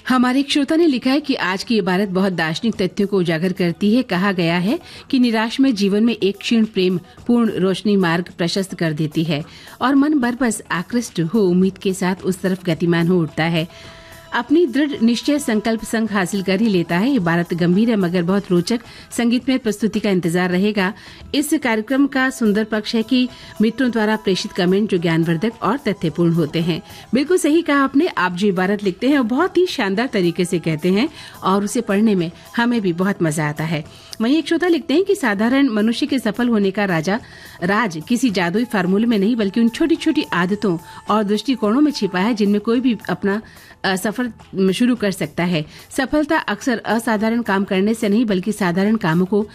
हमारे एक श्रोता ने लिखा है कि आज की इबारत बहुत दार्शनिक तथ्यों को उजागर करती है। कहा गया है कि निराश में जीवन में एक क्षीण प्रेम पूर्ण रोशनी मार्ग प्रशस्त कर देती है और मन बरबस आकृष्ट हो उम्मीद के साथ उस तरफ गतिमान हो उठता है। अपनी दृढ़ निश्चय संकल्प संग हासिल कर ही लेता है। इबारत गंभीर है मगर बहुत रोचक संगीतमय प्रस्तुति का इंतजार रहेगा। इस कार्यक्रम का सुंदर पक्ष है कि मित्रों द्वारा प्रेषित कमेंट जो ज्ञानवर्धक और तथ्यपूर्ण होते हैं। बिल्कुल सही कहा आपने। आप जो इबारत लिखते हैं वो बहुत ही शानदार तरीके से कहते हैं और उसे पढ़ने में हमें भी बहुत मजा आता है। वहीं एक श्रोता लिखते हैं कि साधारण मनुष्य के सफल होने का राज किसी जादुई फार्मूले में नहीं बल्कि उन छोटी छोटी आदतों और दृष्टिकोणों में छिपा है जिनमें कोई भी अपना सफर शुरू कर सकता है। सफलता अक्सर असाधारण काम करने से नहीं बल्कि साधारण कामों को